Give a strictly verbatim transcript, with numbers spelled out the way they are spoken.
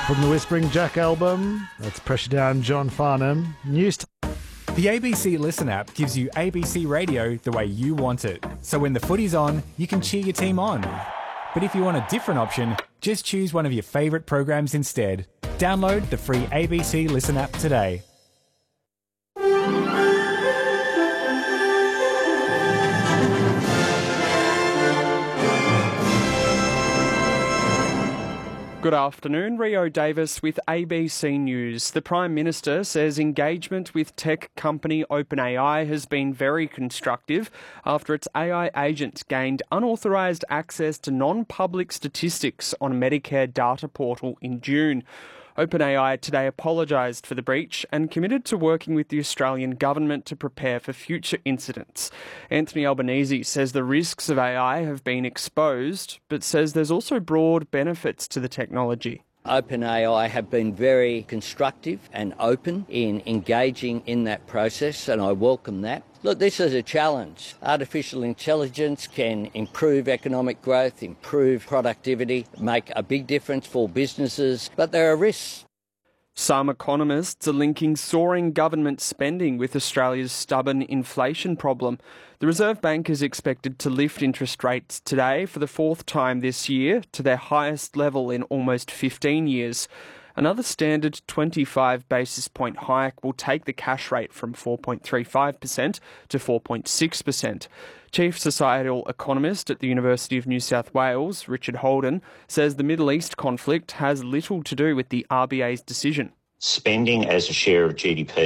From the Whispering Jack album, that's Pressure Down John Farnham. News t- The A B C Listen app gives you A B C radio the way you want it. So when the footy's on, you can cheer your team on. But if you want a different option, just choose one of your favourite programs instead. Download the free A B C Listen app today. Good afternoon, Rio Davis with A B C News. The Prime Minister says engagement with tech company OpenAI has been very constructive after its A I agent gained unauthorised access to non-public statistics on a Medicare data portal in June. OpenAI today apologised for the breach and committed to working with the Australian government to prepare for future incidents. Anthony Albanese says the risks of A I have been exposed, but says there's also broad benefits to the technology. OpenAI have been very constructive and open in engaging in that process, and I welcome that. Look, this is a challenge. Artificial intelligence can improve economic growth, improve productivity, make a big difference for businesses, but there are risks. Some economists are linking soaring government spending with Australia's stubborn inflation problem. The Reserve Bank is expected to lift interest rates today for the fourth time this year to their highest level in almost fifteen years. Another standard twenty-five basis point hike will take the cash rate from four point three five percent to four point six percent. Chief Societal Economist at the University of New South Wales, Richard Holden, says the Middle East conflict has little to do with the R B A's decision. Spending as a share of G D P